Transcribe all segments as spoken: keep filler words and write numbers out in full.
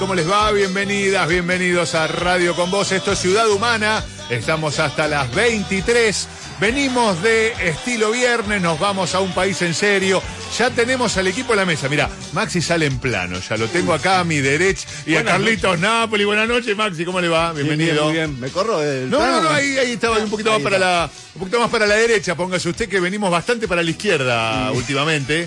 ¿Cómo les va? Bienvenidas, bienvenidos a Radio Con Vos. Esto es Ciudad Humana. Estamos hasta las veintitrés. Venimos de estilo viernes, nos vamos a un país en serio. Ya tenemos al equipo en la mesa. Mirá, Maxi sale en plano. Ya lo tengo acá a mi derecha. Y buenas a Carlitos noches. Napoli. Buenas noches, Maxi. ¿Cómo le va? Bienvenido. Muy bien, muy bien. ¿Me corro del No, plano? no, no, ahí, ahí estaba un poquito más para la, un poquito más para la derecha. Póngase usted que venimos bastante para la izquierda sí. últimamente.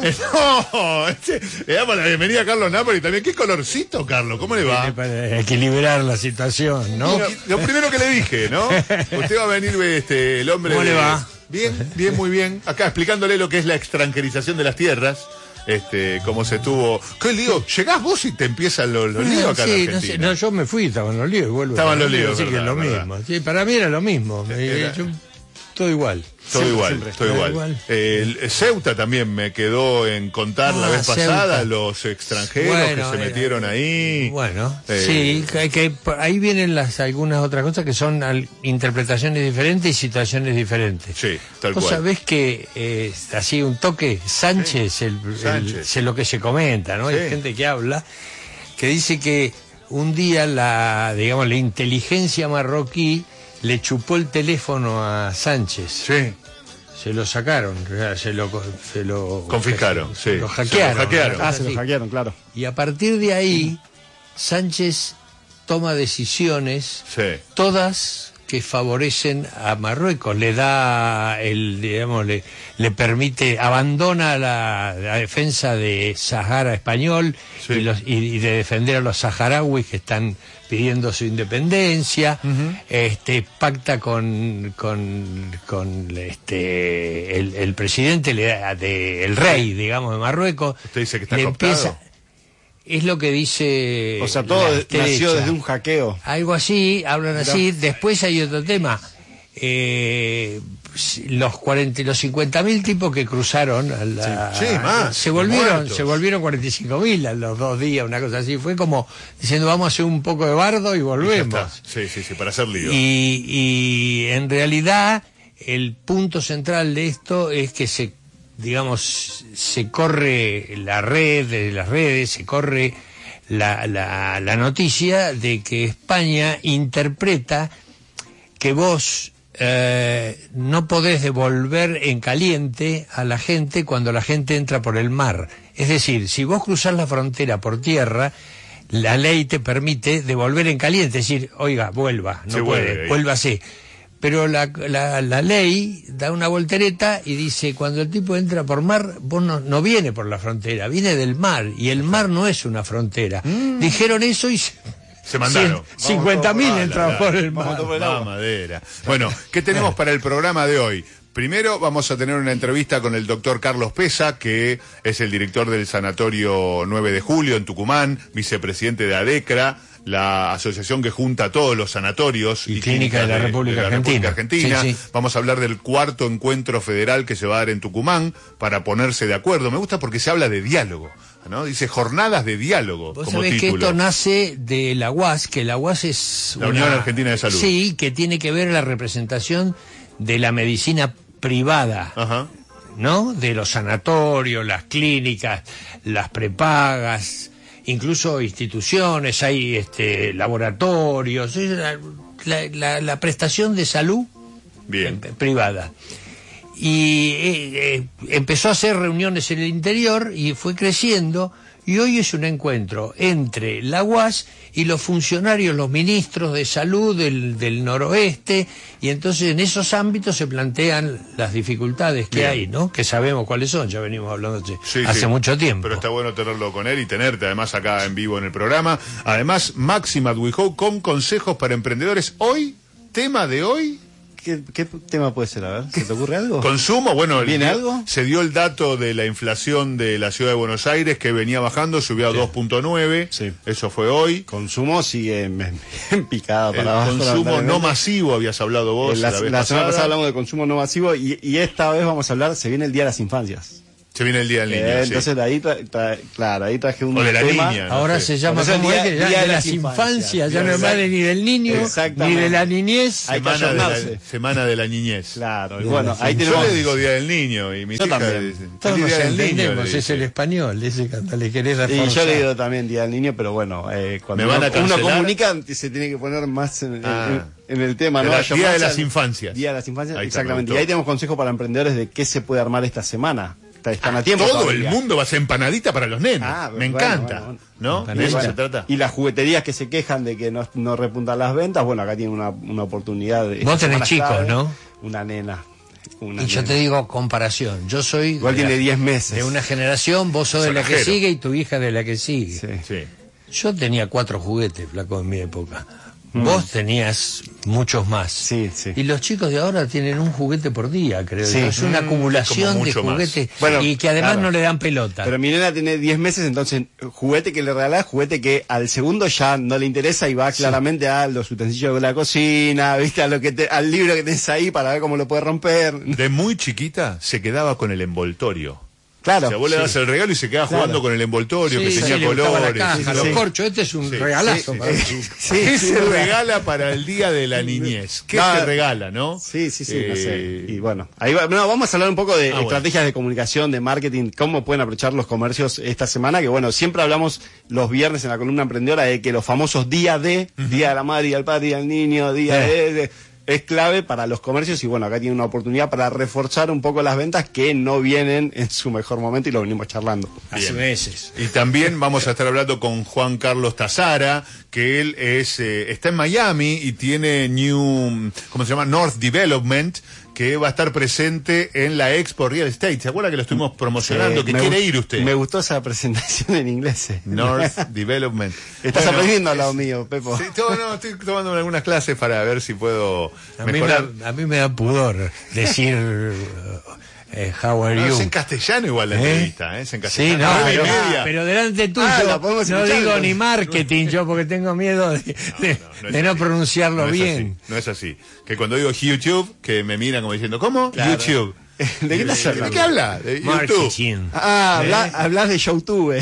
No, este, le damos la bienvenida a Carlos Napoli también. ¿Qué colorcito, Carlos? ¿Cómo le va? Para equilibrar la situación, ¿no? Lo, lo primero que le dije, ¿no? Usted va a venir, este, el hombre. ¿Cómo de, le va? Bien, bien, muy bien. Acá explicándole lo que es la extranjerización de las tierras. Este, cómo se tuvo. ¿Qué lío? Llegás vos y te empiezan los, los líos acá sí, en Argentina. No, sé, no, yo me fui, estaban los líos y vuelvo. Estaban los líos, sí, verdad, que es lo verdad. mismo. Sí, para mí era lo mismo. Era... Yo, todo igual. Todo siempre, igual, siempre. todo igual. igual. Eh, el Ceuta también me quedó en contar ah, la vez pasada, Ceuta. Los extranjeros bueno, que se metieron eh, ahí. Bueno, eh, sí, que, que ahí vienen las algunas otras cosas que son al, interpretaciones diferentes y situaciones diferentes. Sí, tal Vos cual. sabés que, eh, así un toque, Sánchez, sí. el, Sánchez. El, el, lo que se comenta, ¿no? Sí. Hay gente que habla, que dice que un día la, digamos, la inteligencia marroquí le chupó el teléfono a Sánchez. Sí. Se lo sacaron, se lo, se lo confiscaron, se, sí. Lo hackearon. Se lo hackearon. Ah, se lo hackearon, claro. Y a partir de ahí, Sánchez toma decisiones, sí. todas que favorecen a Marruecos. Le da, el, digamos, le, le permite, abandona la, la defensa de Sahara español sí. y, los, y, y de defender a los saharauis que están pidiendo su independencia, uh-huh. este pacta con con, con este el, el presidente le, de, el rey, digamos, de Marruecos. Usted dice que está le cooptado. Empieza, es lo que dice. O sea, todo nació desde un hackeo. Algo así, hablan así. No. Después hay otro tema. Eh, los cuarenta, los cincuenta mil tipos que cruzaron a la, sí, sí, más, se volvieron, muertos. se volvieron cuarenta y cinco mil a los dos días, una cosa así. Fue como diciendo vamos a hacer un poco de bardo y volvemos. Y sí, sí, sí, para hacer lío. Y, y en realidad el punto central de esto es que se, digamos, se corre la red, de las redes, se corre la, la, la noticia de que España interpreta que vos Eh, no podés devolver en caliente a la gente cuando la gente entra por el mar. Es decir, si vos cruzás la frontera por tierra, la ley te permite devolver en caliente, es decir, oiga, vuelva, no Se puede, vuelve, vuélvase. Pero la, la, la ley da una voltereta y dice, cuando el tipo entra por mar, vos no, no viene por la frontera, viene del mar, y el mar no es una frontera. Mm. Dijeron eso y... Se mandaron. cincuenta mil entraron por el mar. Ah, madera. Bueno, ¿qué tenemos para el programa de hoy? Primero vamos a tener una entrevista con el doctor Carlos Pesa, que es el director del Sanatorio nueve de julio en Tucumán, vicepresidente de ADECRA, la asociación que junta a todos los sanatorios y, y clínicas de la República de, de la Argentina. República Argentina. Sí, sí. Vamos a hablar del cuarto encuentro federal que se va a dar en Tucumán para ponerse de acuerdo. Me gusta porque se habla de diálogo, ¿no? Dice jornadas de diálogo. Vos como sabés título. Que esto nace de la U A S, que la U A S es la una, Unión Argentina de Salud. Sí, que tiene que ver la representación de la medicina privada, Ajá. ¿no? De los sanatorios, las clínicas, las prepagas, incluso instituciones, hay este laboratorios, la, la, la prestación de salud Bien. privada. Y eh, eh, empezó a hacer reuniones en el interior y fue creciendo, y hoy es un encuentro entre la U A S y los funcionarios, los ministros de salud del, del noroeste, y entonces en esos ámbitos se plantean las dificultades que Bien. hay, ¿no? Que sabemos cuáles son, ya venimos hablando de, sí, hace sí. mucho tiempo. Pero está bueno tenerlo con él y tenerte además acá en vivo en el programa. Además, Máxima Duijó con consejos para emprendedores. Hoy, tema de hoy... ¿Qué, ¿Qué tema puede ser? A ver, ¿se te ocurre algo? Consumo, bueno, ¿Viene el, algo? Se dio el dato de la inflación de la ciudad de Buenos Aires, que venía bajando, subió a sí. dos punto nueve, sí. Eso fue hoy. Consumo sigue en, en picada para el abajo. Consumo no masivo, habías hablado vos la, la vez la pasada. semana pasada hablamos de consumo no masivo y, y esta vez vamos a hablar, se viene el Día de las Infancias. Se viene el Día del Niño. Eh, sí. Entonces ahí, tra tra claro, ahí traje un o de la tema. niña, no Ahora sé. se llama Por eso como el es día- que ya día de de las las infancias, infancias. ya no es más de ni del niño, ni Exactamente. de la niñez. Hay que Semana de, la, ayornarse. semana de la niñez. Claro, y Bien, bueno, ahí sí. tenemos. Yo le digo Día del Niño y mis Yo hijas también. dicen, Todos "Feliz nos Día del Niño", entendemos, le es el dice. español, ese cuando le querés Y reforzar. yo le digo también Día del Niño, pero bueno, eh, cuando ¿Me van uno, a cancelar? uno comunica se tiene que poner más en, en- Ah. en el tema, ¿no? Día Ayornarse de las al- infancias. Día de las infancias, Ahí está, exactamente. me Y ahí gustó. tenemos consejos para emprendedores de qué se puede armar esta semana. Está- Están a tiempo. Todo todavía. el mundo va a ser empanadita para los nenes. Ah, Me bueno, encanta. bueno, bueno. ¿No? Empanadita. De eso Bueno, se trata. y las jugueterías que se quejan de que no, no repuntan las ventas, bueno, acá tienen una, una oportunidad. De, Vos tenés semana chicos, clave, ¿no? Una nena. Una Y yo nena. te digo comparación, yo soy Igual de, tiene la- diez meses. de una generación, vos sos de la que Sonajero. sigue y tu hija de la que sigue. Sí. Sí. Yo tenía cuatro juguetes, flaco, en mi época. Vos tenías muchos más. Sí, sí. Y los chicos de ahora tienen un juguete por día, creo. Sí. yo. Es una Mm, acumulación como de mucho más. juguetes Bueno, y que además claro. no le dan pelota. Pero mi nena tiene diez meses, entonces juguete que le regalás, juguete que al segundo ya no le interesa y va claramente a los utensilios de la cocina, viste, a lo que te- al libro que tenés ahí para ver cómo lo puedes romper. De muy chiquita se quedaba con el envoltorio. Claro. O sea, vos le das sí. el regalo y se queda Claro. jugando con el envoltorio, que Sí, tenía sí, le gustaba la colores. caja, Sí, los sí. corchos, este es un Sí, regalazo. sí, para sí. tu- Sí, ¿Qué sin se duda. regala para el Día de la Niñez? ¿Qué No, se regala, no? Sí, sí, sí, no Eh, sé. Y bueno, ahí va- no, vamos a hablar un poco de Ah, bueno. estrategias de comunicación, de marketing, cómo pueden aprovechar los comercios esta semana, que bueno, siempre hablamos los viernes en la columna emprendedora de que los famosos día de, día de la madre, día del padre, día del niño, día Eh. de, de- es clave para los comercios y bueno, acá tiene una oportunidad para reforzar un poco las ventas que no vienen en su mejor momento y lo venimos charlando. Hace Bien. meses. Y también vamos a estar hablando con Juan Carlos Tazara, que él es eh, está en Miami y tiene New, ¿cómo se llama? North Development, que va a estar presente en la Expo Real Estate. ¿Se acuerda que lo estuvimos promocionando? Eh, ¿Que me quiere gu- ir usted? Me gustó esa presentación en inglés. eh. North Development. Estás Bueno, aprendiendo al lado mío, Pepo. Sí, todo, no, estoy tomando algunas clases para ver si puedo A mí, me mejorar. da, a mí me da pudor decir eh, how are No, you. es en castellano igual la ¿Eh? entrevista, ¿eh? Es en Sí, castellano. no, Nueve y pero, media. pero delante tuyo Ah, la podemos no escuchar, digo entonces. ni marketing yo porque tengo miedo de, de- No es de no así. pronunciarlo No es bien. así, no es así. Que cuando digo YouTube, que me miran como diciendo, ¿cómo? Claro. YouTube. ¿De qué estás ¿De hablando? qué habla? De YouTube. Marketing. Ah, habla- hablas de YouTube.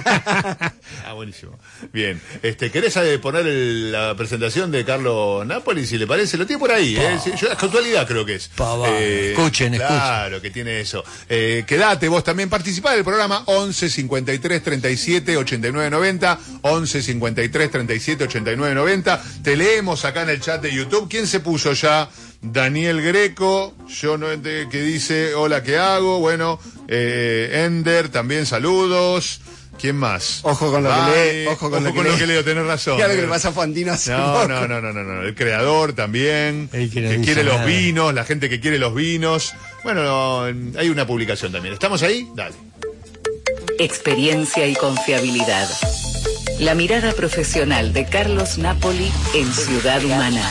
Ah, buenísimo. Bien. Este, ¿querés eh, poner el- la presentación de Carlos Napoli, si le parece? Lo tiene por ahí, ¿eh? Sí, yo, es casualidad creo que es. Pa, va. Escuchen, Claro, que tiene eso. Eh, quedate, vos también participá del programa once cincuenta y tres treinta y siete ochenta y nueve noventa, once cincuenta y tres treinta y siete ochenta y nueve noventa. Te leemos acá en el chat de YouTube. ¿Quién se puso ya? Daniel Greco, yo no ente- que dice, hola, ¿qué hago? Bueno, eh, Ender, también saludos. ¿Quién más? Ojo con lo que Vale, lee, ojo con lo que lee. leo, tenés razón. Mira lo que le pasa a Fantino hace No, poco. no, no, no, no, no, el creador también, El que no que dice quiere los nada. vinos, la gente que quiere los vinos. Bueno, no, hay una publicación también. ¿Estamos ahí? Dale. Experiencia y confiabilidad. La mirada profesional de Carlos Napoli en Ciudad Humana.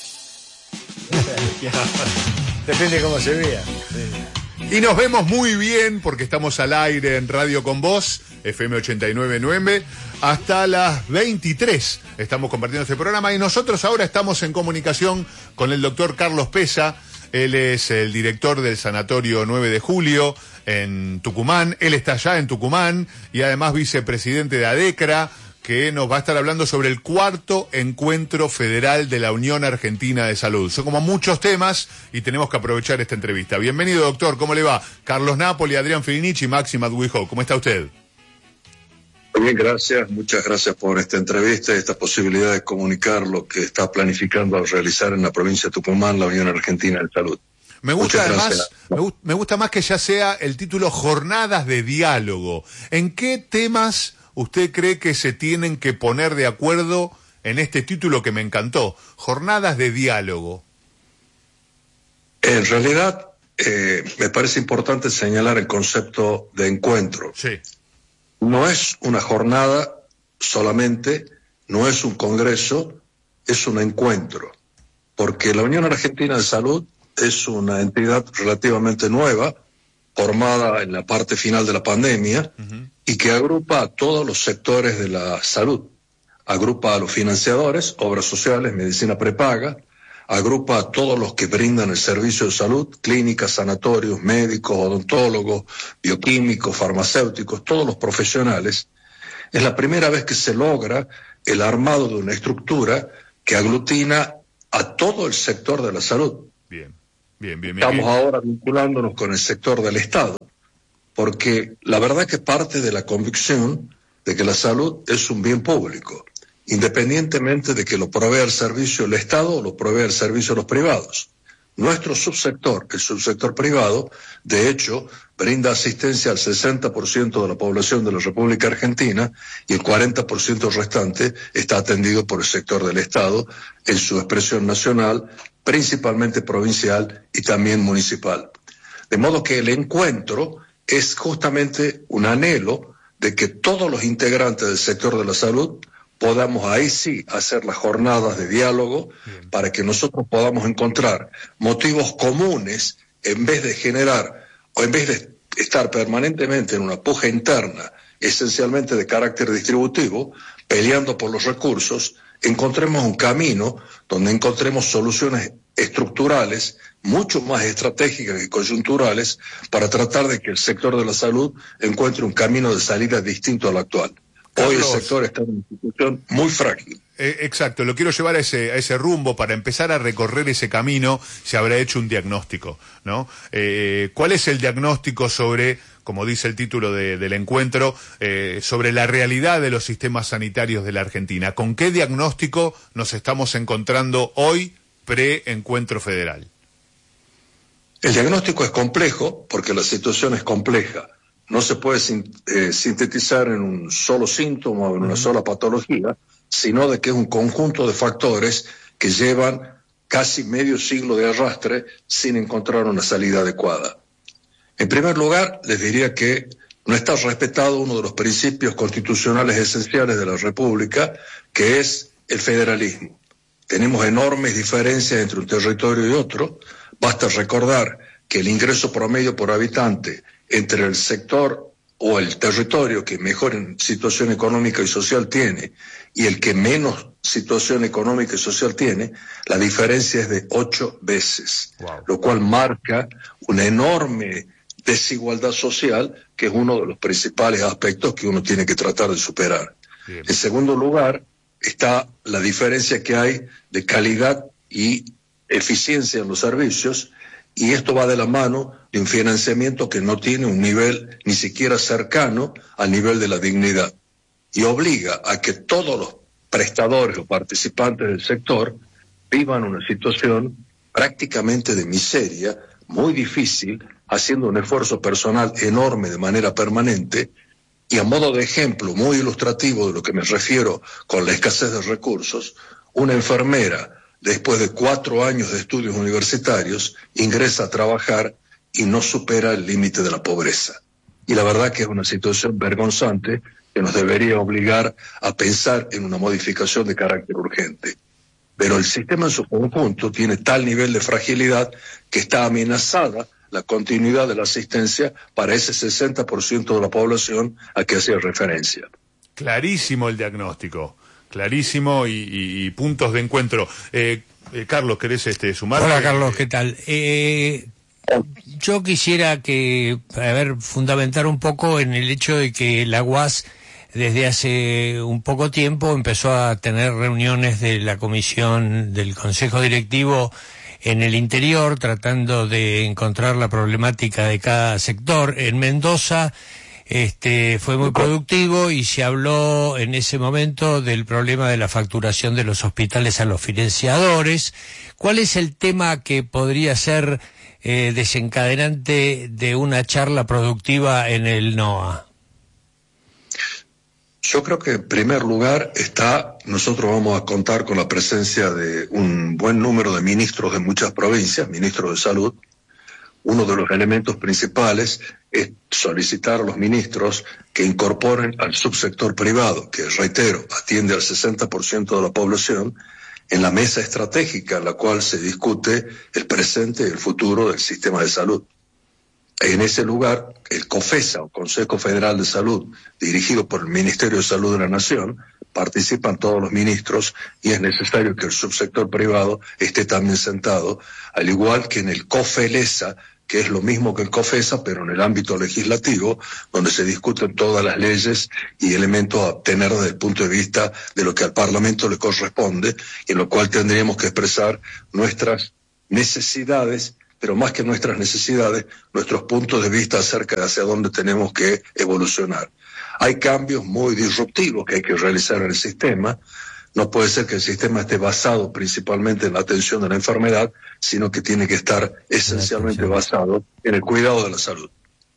Depende cómo se vea. Y nos vemos muy bien porque estamos al aire en Radio Con Vos, F M ochenta y nueve nueve, hasta las veintitrés. Estamos compartiendo este programa y nosotros ahora estamos en comunicación con el doctor Carlos Pesa. Él es el director del Sanatorio nueve de julio en Tucumán. Él está allá en Tucumán y además vicepresidente de ADECRA, que nos va a estar hablando sobre el cuarto encuentro federal de la Unión Argentina de Salud. Son como muchos temas y tenemos que aprovechar esta entrevista. Bienvenido, doctor, ¿cómo le va? Carlos Napoli, Adrián Filinich y Máxima Duijo. ¿Cómo está usted? Muy bien, gracias. Muchas gracias por esta entrevista y esta posibilidad de comunicar lo que está planificando realizar en la provincia de Tucumán la Unión Argentina de Salud. Me gusta Muchas además, gracias. me, gu- me gusta más que ya sea el título Jornadas de Diálogo. ¿En qué temas usted cree que se tienen que poner de acuerdo en este título que me encantó? Jornadas de Diálogo. En realidad, eh, me parece importante señalar el concepto de encuentro. Sí. No es una jornada solamente, no es un congreso, es un encuentro. Porque la Unión Argentina de Salud es una entidad relativamente nueva, formada en la parte final de la pandemia, uh-huh. y que agrupa a todos los sectores de la salud. Agrupa a los financiadores, obras sociales, medicina prepaga, agrupa a todos los que brindan el servicio de salud, clínicas, sanatorios, médicos, odontólogos, bioquímicos, farmacéuticos, todos los profesionales. Es la primera vez que se logra el armado de una estructura que aglutina a todo el sector de la salud. Bien, bien, bien. bien Estamos bien. ahora vinculándonos con el sector del Estado, porque la verdad que parte de la convicción de que la salud es un bien público, independientemente de que lo provea el servicio el Estado o lo provea el servicio los privados. Nuestro subsector, el subsector privado, de hecho, brinda asistencia al sesenta por ciento de la población de la República Argentina y el cuarenta por ciento restante está atendido por el sector del Estado en su expresión nacional, principalmente provincial y también municipal. De modo que el encuentro es justamente un anhelo de que todos los integrantes del sector de la salud podamos ahí sí hacer las jornadas de diálogo. Bien. Para que nosotros podamos encontrar motivos comunes en vez de generar o en vez de estar permanentemente en una puja interna, esencialmente de carácter distributivo, peleando por los recursos, encontremos un camino donde encontremos soluciones estructurales, mucho más estratégicas y coyunturales, para tratar de que el sector de la salud encuentre un camino de salida distinto al actual. Hoy el sector está en una situación muy frágil. Eh, exacto, lo quiero llevar a ese, a ese rumbo para empezar a recorrer ese camino. Se habrá hecho un diagnóstico, ¿no? Eh, ¿Cuál es el diagnóstico sobre, como dice el título de, del encuentro, eh, sobre la realidad de los sistemas sanitarios de la Argentina? ¿Con qué diagnóstico nos estamos encontrando hoy, pre-encuentro federal? El diagnóstico es complejo porque la situación es compleja. No se puede eh, sintetizar en un solo síntoma o en una sola patología, sino de que es un conjunto de factores que llevan casi medio siglo de arrastre sin encontrar una salida adecuada. En primer lugar, les diría que no está respetado uno de los principios constitucionales esenciales de la República, que es el federalismo. Tenemos enormes diferencias entre un territorio y otro. Basta recordar que el ingreso promedio por habitante entre el sector o el territorio que mejor situación económica y social tiene y el que menos situación económica y social tiene, la diferencia es de ocho veces, wow. Lo cual marca una enorme desigualdad social, que es uno de los principales aspectos que uno tiene que tratar de superar. Bien. En segundo lugar, está la diferencia que hay de calidad y eficiencia en los servicios, y esto va de la mano de un financiamiento que no tiene un nivel ni siquiera cercano al nivel de la dignidad, y obliga a que todos los prestadores o participantes del sector vivan una situación prácticamente de miseria, muy difícil, haciendo un esfuerzo personal enorme de manera permanente. Y a modo de ejemplo muy ilustrativo de lo que me refiero con la escasez de recursos, una enfermera, después de cuatro años de estudios universitarios, ingresa a trabajar y no supera el límite de la pobreza. Y la verdad que es una situación vergonzante que nos debería obligar a pensar en una modificación de carácter urgente. Pero el sistema en su conjunto tiene tal nivel de fragilidad que está amenazada la continuidad de la asistencia para ese sesenta por ciento de la población a que hacía referencia. Clarísimo el diagnóstico, clarísimo y, y, y puntos de encuentro. Eh, eh, Carlos, ¿querés este, sumar? Hola, Carlos, ¿qué tal? Eh, yo quisiera que, a ver, fundamentar un poco en el hecho de que la U A S desde hace un poco tiempo empezó a tener reuniones de la comisión del Consejo Directivo en el interior, tratando de encontrar la problemática de cada sector. En Mendoza este fue muy productivo y se habló en ese momento del problema de la facturación de los hospitales a los financiadores. ¿Cuál es el tema que podría ser eh, desencadenante de una charla productiva en el N O A? Yo creo que en primer lugar está, nosotros vamos a contar con la presencia de un buen número de ministros de muchas provincias, ministros de salud. Uno de los elementos principales es solicitar a los ministros que incorporen al subsector privado, que reitero, atiende al sesenta por ciento de la población, en la mesa estratégica en la cual se discute el presente y el futuro del sistema de salud. En ese lugar, el COFESA, o Consejo Federal de Salud, dirigido por el Ministerio de Salud de la Nación, participan todos los ministros y es necesario que el subsector privado esté también sentado, al igual que en el COFELESA, que es lo mismo que el COFESA, pero en el ámbito legislativo, donde se discuten todas las leyes y elementos a obtener desde el punto de vista de lo que al Parlamento le corresponde, y en lo cual tendríamos que expresar nuestras necesidades, pero más que nuestras necesidades, nuestros puntos de vista acerca de hacia dónde tenemos que evolucionar. Hay cambios muy disruptivos que hay que realizar en el sistema. No puede ser que el sistema esté basado principalmente en la atención de la enfermedad, sino que tiene que estar esencialmente basado en el cuidado de la salud.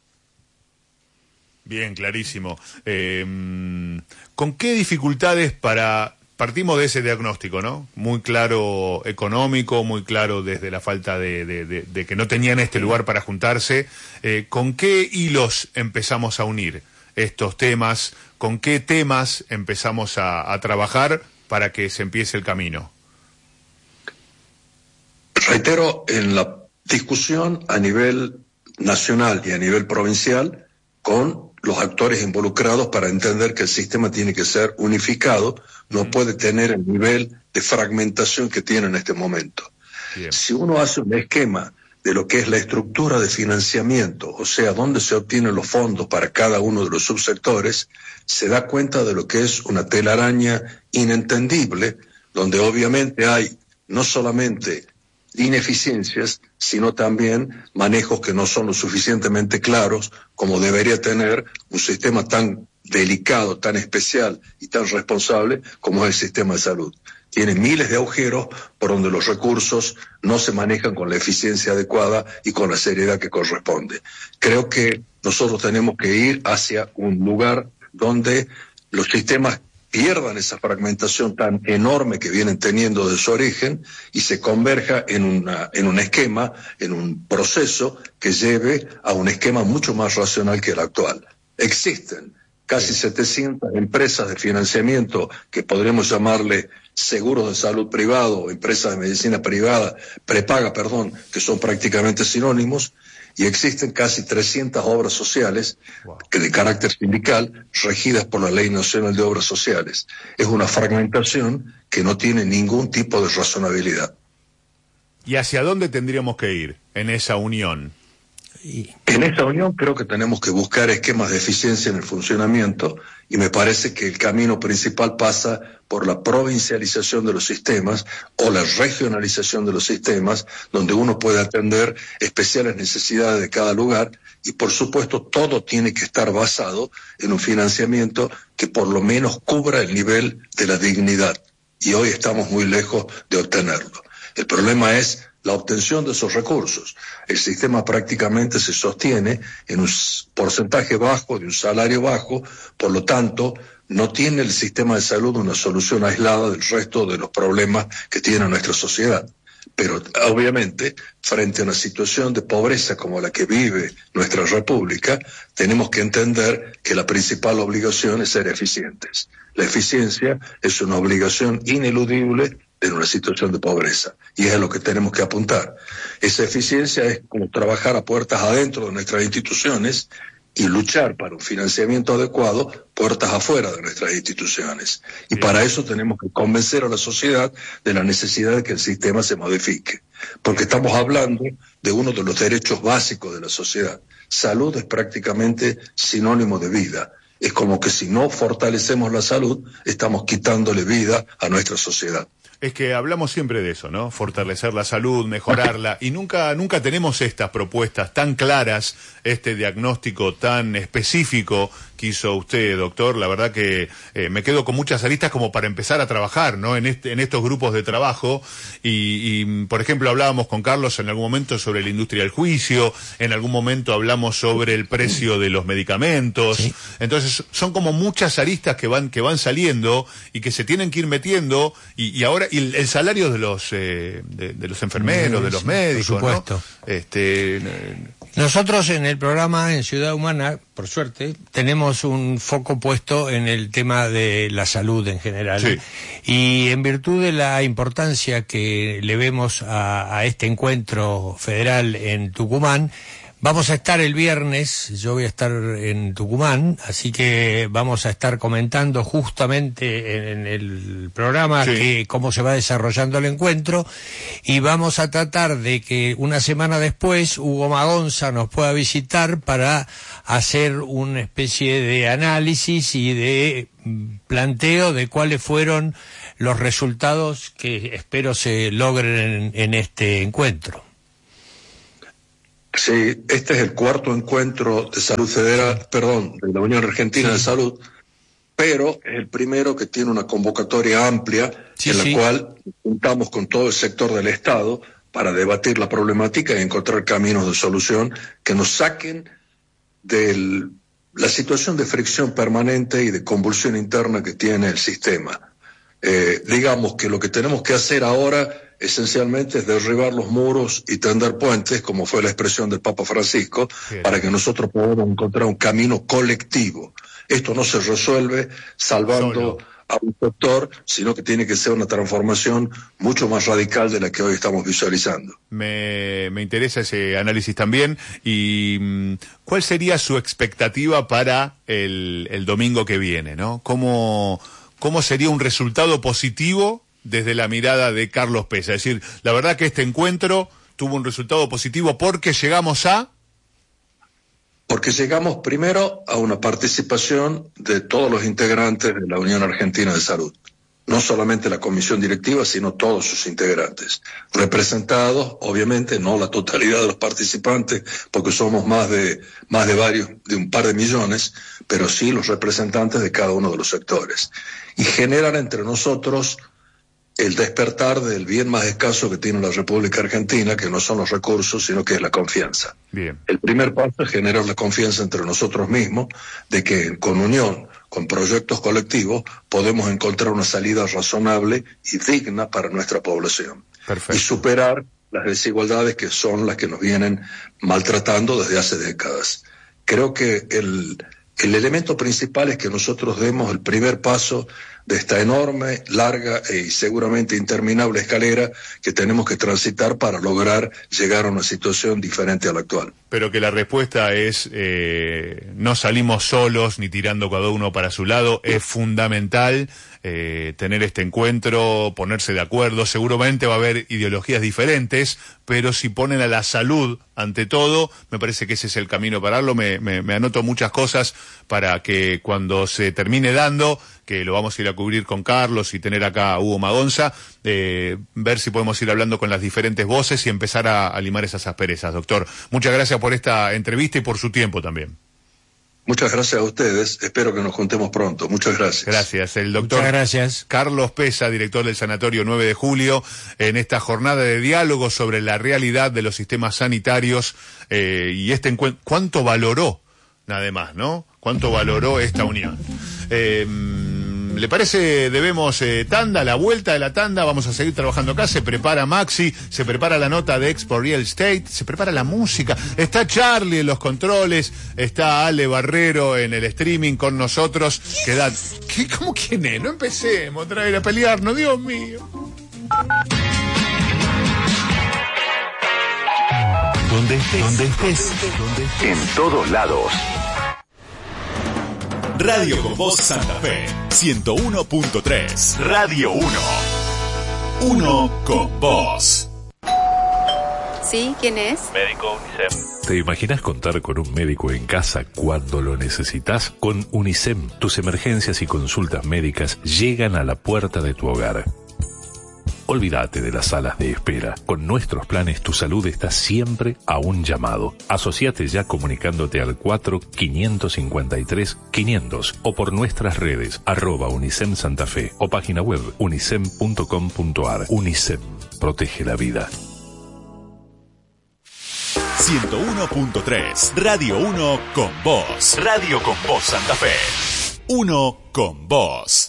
Bien, clarísimo. Eh, ¿Con qué dificultades para... Partimos de ese diagnóstico, ¿no? Muy claro económico, muy claro desde la falta de, de, de, de que no tenían este lugar para juntarse. Eh, ¿Con qué hilos empezamos a unir estos temas? ¿Con qué temas empezamos a, a trabajar para que se empiece el camino? Reitero, en la discusión a nivel nacional y a nivel provincial, con los actores involucrados para entender que el sistema tiene que ser unificado, no puede tener el nivel de fragmentación que tiene en este momento. Bien. Si uno hace un esquema de lo que es la estructura de financiamiento, o sea, dónde se obtienen los fondos para cada uno de los subsectores, se da cuenta de lo que es una telaraña inentendible, donde obviamente hay no solamente ineficiencias, sino también manejos que no son lo suficientemente claros como debería tener un sistema tan delicado, tan especial y tan responsable como es el sistema de salud. Tiene miles de agujeros por donde los recursos no se manejan con la eficiencia adecuada y con la seriedad que corresponde. Creo que nosotros tenemos que ir hacia un lugar donde los sistemas pierdan esa fragmentación tan enorme que vienen teniendo de su origen y se converja en, una, en un esquema, en un proceso que lleve a un esquema mucho más racional que el actual. Existen casi setecientas empresas de financiamiento que podremos llamarle seguros de salud privado o empresas de medicina privada, prepaga, perdón, que son prácticamente sinónimos, y existen casi trescientas obras sociales que de carácter sindical regidas por la Ley Nacional de Obras Sociales. Es una fragmentación que no tiene ningún tipo de razonabilidad. ¿Y hacia dónde tendríamos que ir en esa unión? En esa unión creo que tenemos que buscar esquemas de eficiencia en el funcionamiento y me parece que el camino principal pasa por la provincialización de los sistemas o la regionalización de los sistemas, donde uno puede atender especiales necesidades de cada lugar y por supuesto todo tiene que estar basado en un financiamiento que por lo menos cubra el nivel de la dignidad y hoy estamos muy lejos de obtenerlo. El problema es la obtención de esos recursos. El sistema prácticamente se sostiene en un porcentaje bajo, de un salario bajo, por lo tanto, no tiene el sistema de salud una solución aislada del resto de los problemas que tiene nuestra sociedad. Pero obviamente, frente a una situación de pobreza como la que vive nuestra República, tenemos que entender que la principal obligación es ser eficientes. La eficiencia es una obligación ineludible en una situación de pobreza, y es a lo que tenemos que apuntar. Esa eficiencia es como trabajar a puertas adentro de nuestras instituciones y luchar para un financiamiento adecuado puertas afuera de nuestras instituciones. Y para eso tenemos que convencer a la sociedad de la necesidad de que el sistema se modifique, porque estamos hablando de uno de los derechos básicos de la sociedad. Salud es prácticamente sinónimo de vida. Es como que si no fortalecemos la salud, estamos quitándole vida a nuestra sociedad. Es que hablamos siempre de eso, ¿no? Fortalecer la salud, mejorarla, y nunca nunca tenemos estas propuestas tan claras, este diagnóstico tan específico que hizo usted, doctor. La verdad que eh, me quedo con muchas aristas como para empezar a trabajar, ¿no? En este en estos grupos de trabajo, y, y por ejemplo hablábamos con Carlos en algún momento sobre la industria del juicio, en algún momento hablamos sobre el precio de los medicamentos. Sí. Entonces son como muchas aristas que van que van saliendo y que se tienen que ir metiendo, y, y ahora y el, el salario de los eh, de, de los enfermeros, sí, de los médicos, por supuesto, ¿no? Este eh, nosotros en el programa en Ciudad Humana, por suerte, tenemos un foco puesto en el tema de la salud en general. Sí. Y en virtud de la importancia que le vemos a, a este encuentro federal en Tucumán, Vamos a estar el viernes, yo voy a estar en Tucumán, así que vamos a estar comentando justamente en el programa sí. que cómo se va desarrollando el encuentro, y vamos a tratar de que una semana después Hugo Magonza nos pueda visitar para hacer una especie de análisis y de planteo de cuáles fueron los resultados que espero se logren en, en este encuentro. Sí, este es el cuarto encuentro de salud federal, perdón, de la Unión Argentina sí. de Salud, pero es el primero que tiene una convocatoria amplia sí, en la sí. cual juntamos con todo el sector del Estado para debatir la problemática y encontrar caminos de solución que nos saquen de la situación de fricción permanente y de convulsión interna que tiene el sistema. Eh, digamos que lo que tenemos que hacer ahora esencialmente es derribar los muros y tender puentes, como fue la expresión del Papa Francisco, Bien. para que nosotros podamos encontrar un camino colectivo. Esto no se resuelve salvando Solo. a un sector, sino que tiene que ser una transformación mucho más radical de la que hoy estamos visualizando. Me, me interesa ese análisis también. ¿Y cuál sería su expectativa para el, el domingo que viene, ¿no? ¿Cómo, cómo sería un resultado positivo desde la mirada de Carlos Pesa? Es decir, la verdad que este encuentro tuvo un resultado positivo porque llegamos a... Porque llegamos primero a una participación de todos los integrantes de la Unión Argentina de Salud. No solamente la comisión directiva, sino todos sus integrantes. Representados, obviamente, no la totalidad de los participantes, porque somos más de, más de varios, de un par de millones, pero sí los representantes de cada uno de los sectores. Y generan entre nosotros el despertar del bien más escaso que tiene la República Argentina, que no son los recursos, sino que es la confianza. Bien. El primer paso es generar la confianza entre nosotros mismos, de que con unión, con proyectos colectivos, podemos encontrar una salida razonable y digna para nuestra población. Perfecto. Y superar las desigualdades que son las que nos vienen maltratando desde hace décadas. Creo que el, el elemento principal es que nosotros demos el primer paso de esta enorme, larga y seguramente interminable escalera que tenemos que transitar para lograr llegar a una situación diferente a la actual. Pero que la respuesta es, eh, no salimos solos ni tirando cada uno para su lado, es fundamental eh, tener este encuentro, ponerse de acuerdo. Seguramente va a haber ideologías diferentes, pero si ponen a la salud ante todo, me parece que ese es el camino para darlo. Me, me, me anoto muchas cosas para que cuando se termine dando, que lo vamos a ir a cubrir con Carlos y tener acá a Hugo Magonza, eh, ver si podemos ir hablando con las diferentes voces y empezar a, a limar esas asperezas, doctor. Muchas gracias por esta entrevista y por su tiempo también. Muchas gracias a ustedes, espero que nos juntemos pronto. Muchas gracias. Gracias. El doctor Muchas gracias. Carlos Pesa, director del Sanatorio nueve de julio, en esta jornada de diálogo sobre la realidad de los sistemas sanitarios eh, y este encuentro. ¿Cuánto valoró, nada más, no? ¿Cuánto valoró esta unión? Eh, ¿Le parece? Debemos eh, tanda, la vuelta de la tanda, vamos a seguir trabajando acá, se prepara Maxi, se prepara la nota de Expo Real Estate, se prepara la música, está Charlie en los controles, está Ale Barrero en el streaming con nosotros. Queda... ¿Qué? ¿Cómo quién es? No empecemos otra vez a pelearnos, Dios mío. Donde estés, donde estés, donde estés, en todos lados. Radio con Voz Santa Fe, ciento uno punto tres. Radio uno. Uno con Voz. ¿Sí? ¿Quién es? Médico UNICEM. ¿Te imaginas contar con un médico en casa cuando lo necesitas? Con UNICEM, tus emergencias y consultas médicas llegan a la puerta de tu hogar. Olvídate de las salas de espera. Con nuestros planes tu salud está siempre a un llamado. Asociate ya comunicándote al cuatro quinientos cincuenta y tres quinientos o por nuestras redes arroba Unicem Santa Fe o página web unicem punto com punto ar. Unicem, protege la vida. ciento uno punto tres. Radio uno con Voz. Radio con Voz Santa Fe. Uno con Voz.